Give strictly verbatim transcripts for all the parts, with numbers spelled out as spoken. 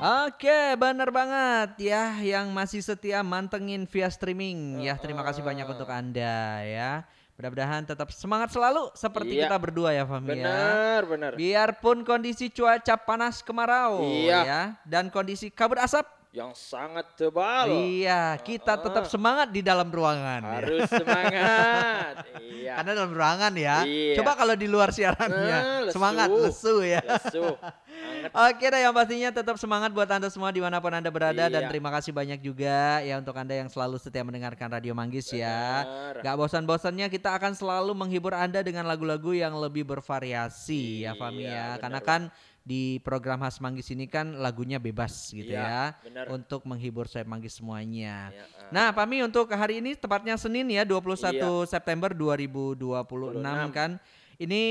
Oke, bener banget ya yang masih setia mantengin via streaming ya. Terima kasih banyak untuk Heeh. Anda ya. Mudah-mudahan tetap semangat selalu seperti Iya, kita berdua ya Fahmi ya. benar benar. Biarpun kondisi cuaca panas kemarau Iya, ya dan kondisi kabut asap. yang sangat tebal. Iya, kita tetap Heeh. semangat di dalam ruangan ya. Harus semangat. Iya. Karena dalam ruangan ya. Coba Iya. kalau di luar siarannya Nah, semangat lesu. lesu ya. Lesu. Hangat. Oke deh, yang pastinya tetap semangat buat Anda semua dimanapun Anda berada. Dan Iya, terima kasih banyak juga ya untuk Anda yang selalu setia mendengarkan Radio Manggis ya. benar. Gak bosan-bosannya kita akan selalu menghibur Anda dengan lagu-lagu yang lebih bervariasi ya Fami Iya, ya. Karena benar, kan di program Khas Manggis ini kan lagunya bebas gitu Iya, ya. benar. Untuk menghibur saya Manggis semuanya. Ya, Nah ah. Fami, untuk hari ini tepatnya Senin ya, dua puluh Iya, satu September dua ribu dua puluh enam puluh enam. kan. Ini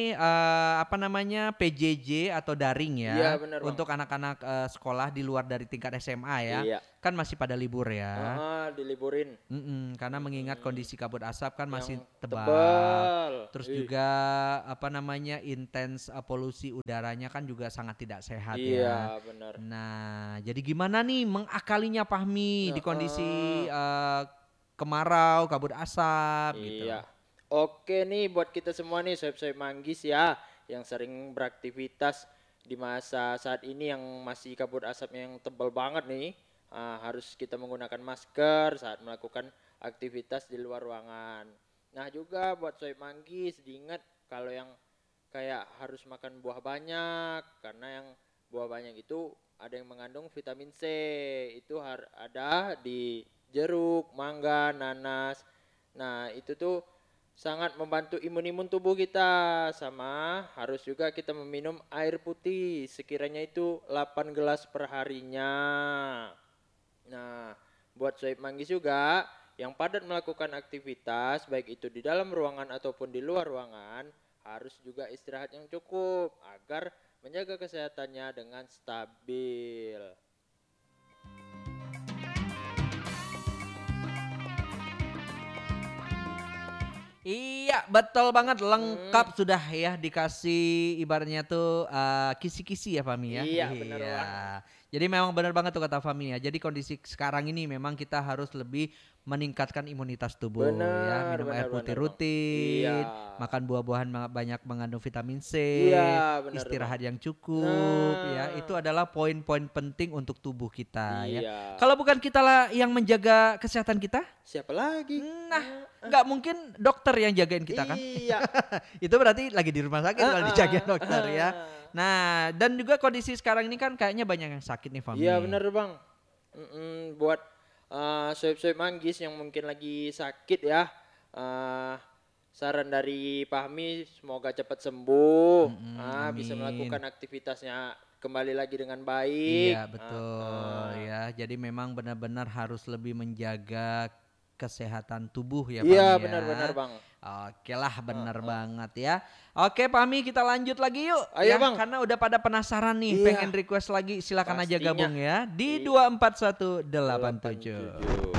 eh, apa namanya P J J atau daring Iya, ya benar, Bang. untuk anak-anak eh, sekolah di luar dari tingkat S M A ya. Iya. Kan masih pada libur ya. Heeh, diliburin. Mm-mm, karena mengingat Mm-mm. kondisi kabut asap kan Yang masih tebal. tebal. Terus Ih, juga apa namanya intens eh, polusi udaranya kan juga sangat tidak sehat ya. iya, benar. Nah, jadi gimana nih mengakalinya Fahmi di kondisi Heeh. eh, kemarau, kabut asap gitu. Iya. Oke nih buat kita semua nih sohib-sohib Manggis ya yang sering beraktivitas di masa saat ini yang masih kabut asap yang tebal banget nih. Ah, harus kita menggunakan masker saat melakukan aktivitas di luar ruangan. Nah juga buat sohib Manggis diingat kalau yang kayak harus makan buah banyak karena yang buah banyak itu ada yang mengandung vitamin C. Itu har- ada di jeruk, mangga, nanas. Nah, itu tuh sangat membantu imun-imun tubuh kita. Sama harus juga kita meminum air putih sekiranya itu delapan gelas per harinya. Nah, buat sohib Manggis juga yang padat melakukan aktivitas baik itu di dalam ruangan ataupun di luar ruangan harus juga istirahat yang cukup agar menjaga kesehatannya dengan stabil. Iya, betul banget, Hmm, lengkap sudah ya dikasih ibaratnya tuh eh, kisi-kisi ya Fami ya. iya benar Iya. banget. Jadi memang benar banget tuh kata Fami ya. Jadi kondisi sekarang ini memang kita harus lebih meningkatkan imunitas tubuh ya, Benar, minum air benar, putih benar, Bang. Iya. rutin, makan buah-buahan ma- banyak mengandung vitamin C, Iya, benar, Bang. istirahat yang cukup ya. Itu Nah, adalah poin-poin penting untuk tubuh kita ya. iya. Kalau bukan kita lah yang menjaga kesehatan kita, Siapa lagi? nah nggak mungkin dokter yang jagain kita kan. Iya. Itu berarti lagi di rumah sakit kalau dijagain dokter ya. Heeh. Nah, dan juga kondisi sekarang ini kan kayaknya banyak yang sakit nih Iya Fami. benar Bang. Mm-mm, buat uh, sohib-sohib Manggis yang mungkin lagi sakit ya. uh, Saran dari Fahmi semoga cepat sembuh. Mm-mm, Ah, bisa amin. melakukan aktivitasnya kembali lagi dengan baik. Iya Ah, betul ah. ya. Jadi memang benar-benar harus lebih menjaga kesehatan tubuh ya Iya Fami benar-benar ya. Bang. Oke lah, Ah, benar ah. banget ya. Oke Fami, kita lanjut lagi yuk Ayo ya. Bang. Karena udah pada penasaran nih, Iya pengen request lagi, silakan aja pastinya. gabung ya di Di dua empat satu delapan delapan tujuh. tujuh.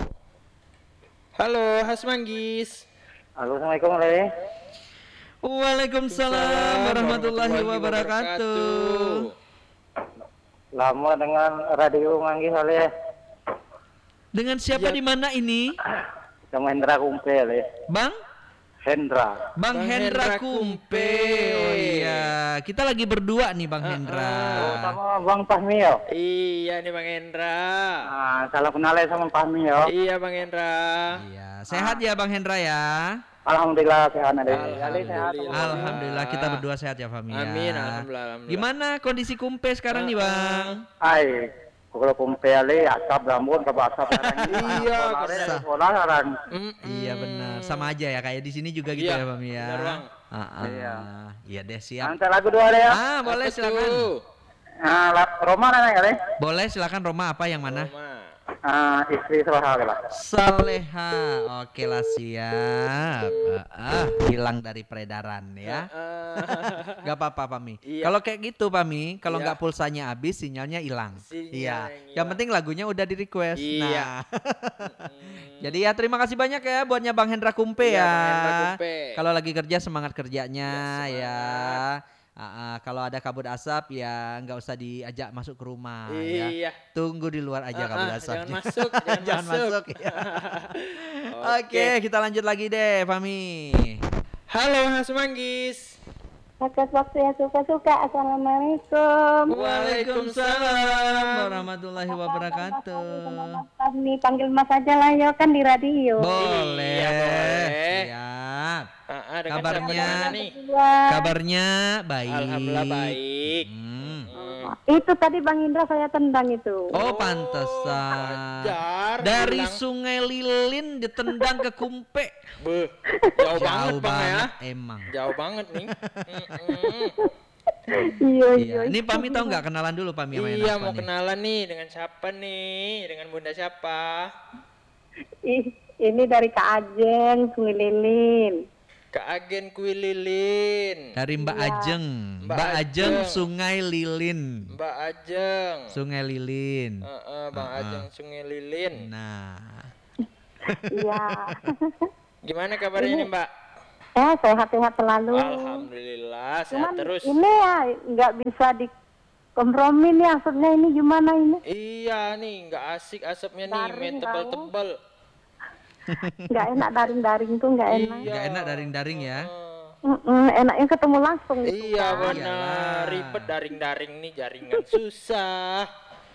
Halo Has Manggis. Halo, Assalamualaikum Ale. Waalaikumsalam warahmatullahi wabarakatuh. Lama dengan radio Manggis Ale. Dengan siapa Iya. di mana ini? Sama Hendra Kumpe Ale. Bang? Hendra. Bang, Bang Hendra Hendra Kumpe. Kumpe. Oh iya, kita lagi berdua nih Bang Ah, Hendra. Oh, sama Bang Fahmi yo. Iya nih Bang Hendra. Ah, salah kenal ya sama Fahmi yo. Iya Bang Hendra. Iya, sehat ya Bang Hendra ya. Alhamdulillah sehat Ale. Ale Alhamdulillah. sehat. Bang. Alhamdulillah kita berdua sehat ya Fami ya. Amin, alhamdulillah, alhamdulillah. Gimana kondisi Kumpe sekarang nih Ah, Bang? Ai, kalau Kumpe Ale asap rambut ke asap sekarang ini. Iya, Sekolah, Ale, benar. sekolah sekarang. Mm-mm. Iya benar, sama aja ya kayak di sini juga gitu Iya, ya Fami ya. benar, Bang. Ah, ah. Iya. Iya deh siap. Nanti lagu dua Ale ya. Ah, boleh Apa silakan. tuh? Ah, la- Roma nanya Ale. Boleh silakan Roma, apa yang mana? Roma. Ah, istri Soha lah. Saleha, oke lah siap. Ah, ah, hilang dari peredaran ya. Ah, Gak apa-apa Pami. Iya. Kalau kayak gitu Pami, kalau Iya. nggak pulsanya habis, sinyalnya hilang. Sinyal Iya. yang Yang hilang. penting lagunya udah di request. Iya. Nah, Mm-mm. jadi ya terima kasih banyak ya buatnya Bang Hendra Kumpe Iya, ya. Bang Hendra Kumpe. Kalau lagi kerja semangat kerjanya Iya, ya. semangat. Ah, ah, kalau ada kabut asap ya nggak usah diajak masuk ke rumah ya. Iya. Tunggu di luar aja Ah, kabut ah, asapnya. jangan masuk, jangan, Jangan masuk. masuk, ya. Oke, kita lanjut lagi deh, Fami. Halo Mas Manggis. Pakai waktu yang suka-suka. Assalamualaikum. Waalaikumsalam. Warahmatullahi wabarakatuh. Kami panggil Mas aja lah ya kan di radio. Boleh. Iya, boleh. Siap. Ah, ah, dengan Kabarnya? siapa di mana nih? Berdua. Kabarnya baik. Alhamdulillah baik. Hmm. Hmm. Itu tadi Bang Indra saya tendang itu. Oh, pantesan. Wajar, Dari bilang. Sungai Lilin ditendang ke Kumpe. Beuh, jauh, banget Bang ya. banget emang. Jauh banget nih. Mm-mm. Iya Iya. Ini Pami tahu nggak kenalan dulu Pami sama Iya, apa mau nih? kenalan nih dengan siapa nih? Dengan Bunda siapa? Ih, ini dari Kak Ajeng, Sungai Lilin. Kak Agen Kuil Lilin. Dari Mbak Ajeng. Mbak Mbak Ajeng Ajeng. Sungai Lilin. Mbak Ajeng. Sungai Lilin. Heeh, Bang Uh-uh. Ajeng Sungai Lilin. Nah. Iya. Gimana kabarnya nih, Mbak? Eh, sehat-sehat selalu. Alhamdulillah, sehat Cuman terus. ini ya nggak bisa dikompromi nih maksudnya ini gimana ini? Iya nih, nggak asik asapnya nih, Daring main tahu. tebal-tebal. Nggak enak daring-daring tuh nggak enak. Iya. Gak enak daring-daring ya. Heeh. Mm-mm, enaknya ketemu langsung gitu Iya kan. benar, Iyalah. ribet daring-daring nih, jaringan susah.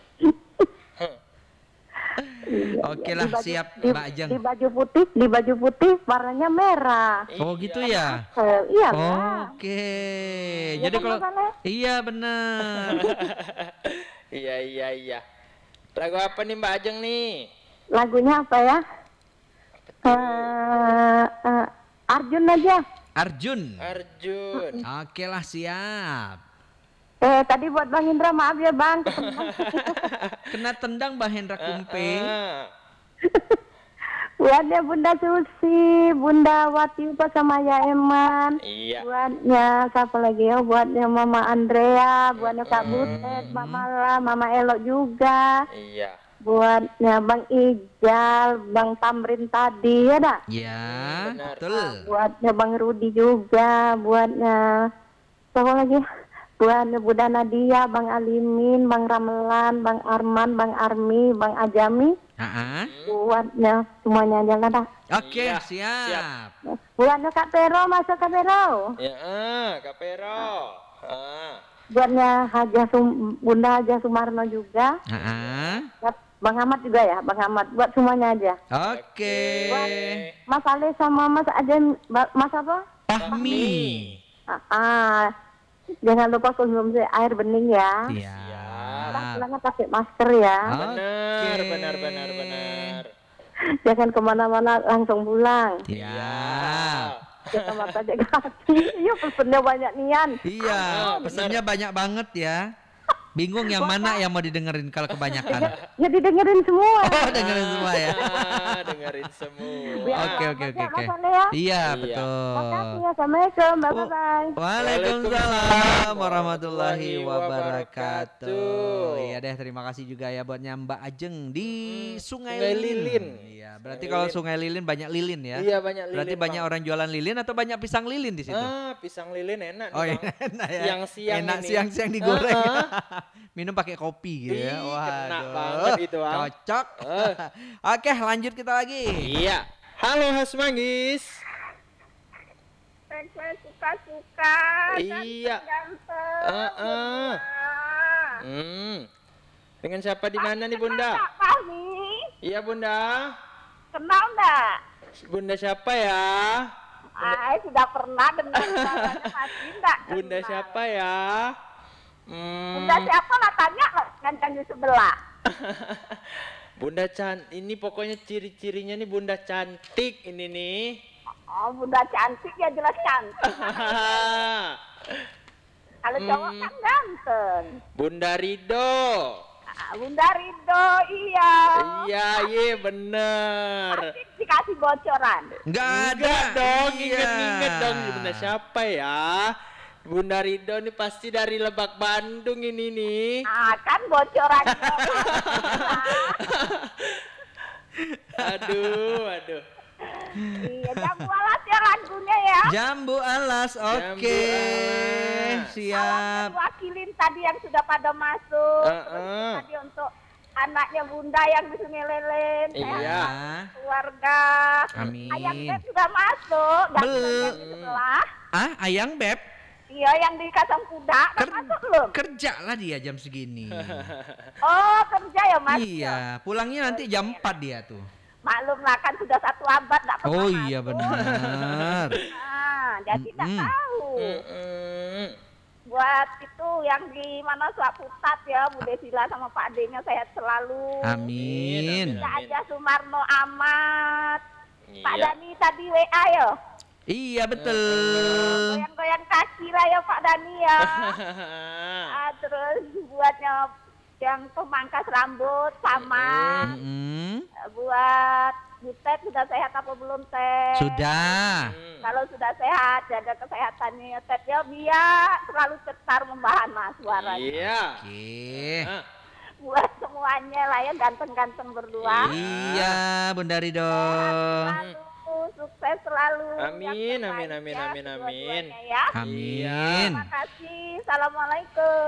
Oke lah, Di baju- siap di, Mbak Ajeng. di baju putih, di baju putih warnanya merah. Oh gitu ya. Eh, iya lah. Oke. Iya Jadi kan, kalau Mas Ale? iya benar. Iya iya iya. Lagu apa nih Mbak Ajeng nih? Lagunya apa ya? Eh, eh, Arjun aja. Arjun. Arjun. Oke lah, siap. Eh tadi buat Bang Indra maaf ya Bang. Kena tendang Mbak Hendra Kumpe. Ah, Buatnya Bunda Susi, Bunda Wati Upa sama Ya Eman. iya. Buatnya siapa lagi ya? Buatnya Mama Andrea, buatnya Kak Butet, Mama La, Mama Elok juga. Iya. Buatnya Bang Ijal, Bang Tamrin tadi ya dah. Ya, benar. betul. Buatnya Bang Rudi juga, buatnya siapa lagi? Buatnya Bunda Nadia, Bang Alimin, Bang Ramelan, Bang Arman, Bang Armi, Bang Ajami. Ah, Buatnya semuanya aja lah dah. oke, Iya, siap. Buatnya Kak Pero, masuk Kak Pero. Ya, ah, Kak Pero. Ah. Buatnya Haja Sum, Bunda Haja Sumarno juga. Ah, Buat Bang Ahmad juga ya, Bang Ahmad. Buat semuanya aja. oke. Mas Ale sama Mas Aden, Ba- Mas apa? Fahmi. Ah, ah. Jangan lupa konsumsi air bening ya. Siap. Pulangnya pakai masker ya. Benar, Oke. benar, benar, benar. Jangan kemana-mana langsung pulang. Siap. Jaga mata jaga kaki. Iya pesennya banyak nian. Iya, Ah, pesannya banyak banget ya. Bingung yang mana yang mau didengerin kalau kebanyakan. Ya didengerin semua. Oh, dengerin semua ya. Ah, dengerin semua. Oke, oke, oke, oke. Mas Ale ya. Iya, Iya. betul. Makasih ya. Assalamualaikum. Bye bye. Waalaikumsalam warahmatullahi wabarakatuh. wabarakatuh. Iya deh, terima kasih juga ya buat Mbak Ajeng di Sungai, Sungai Lilin. Lilin. Iya, berarti Sungai kalau Lilin. Sungai Lilin banyak lilin ya. Iya, banyak lilin. Berarti banyak Bang. orang jualan lilin atau banyak pisang lilin di situ? Ah, pisang lilin enak Oh nih, iya, Bang. enak ya. Siang-siang Enak ini. siang-siang digoreng. Ah, Minum pakai kopi gitu ya. Ih, Waduh. kena banget itu, Bang. Cocok. Eh. Oke, lanjut kita lagi. Iya. Halo Mas Manggis. Saya suka-suka. Iya. Ganteng. Ah, ah. Hmm. Dengan siapa di mana nih, Bunda? Kami Iya, Bunda. kenal enggak? Bunda siapa ya? Ah, sudah pernah dengar suaranya masih enggak? Bunda siapa ya? Hmm. Bunda siapa lah tanya lah gancang di sebelah. Bunda Can, ini pokoknya ciri-cirinya nih Bunda cantik ini nih. Oh, Bunda cantik ya jelas cantik. Kalau cowok Hmm. kan ganteng. Bunda Rido. Ah, Bunda Rido, iya. Iya, iya bener. Asik dikasih bocoran. Enggak ada. Enggak dong, Iya. inget-inget dong Bunda siapa ya? Bunda Rido nih pasti dari Lebak Bandung ini nih. Ah, kan bocoran. Aduh, aduh. Iya, jamu alat ya. ada lagunya ya. Jambu alas, oke. alas. Siap. Wakilin tadi yang sudah pada masuk. Uh-uh. Terus tadi untuk anaknya Bunda yang di Sungai Lelen. Iya. sehat, keluarga. Amin. Ayang Beb sudah masuk. Ganteng Belum. yang di sebelah. Ah, Ayang Beb, Iya, yang di Kacang Kuda. Kan Ker- masuk belum? kerja lah dia jam segini. Oh, kerja ya Mas? Iya, pulangnya nanti jam empat dia tuh. Maklum lah kan sudah satu abad nggak pernah Oh iya masuk. benar. Nah, jadi nggak Mm-mm. tahu. Mm-mm. Buat itu yang di mana Suap Putat ya, Bu Desila sama Pak Ade-nya sehat selalu. Amin. Tidak aja Sumarno Amat. Pak Iya. Dani tadi W A ya. Iya betul. Goyang-goyang kaki lah ya Pak Dani ya. Ah, terus buatnya yang pemangkas rambut sama Mm-mm. buat Butet sudah sehat apa belum Teh? Sudah. Kalau sudah sehat, jaga kesehatannya Tet ya biar selalu cetar membahan mas suaranya. Iya. Oke. Ah, Buat semuanya lah ya ganteng-ganteng berdua. Iya, Bunda Ridho. Selalu sukses selalu. Amin, Yang amin, terbaik amin, ya, amin, amin. kedua-duanya ya. Amin. Terima kasih. Assalamualaikum.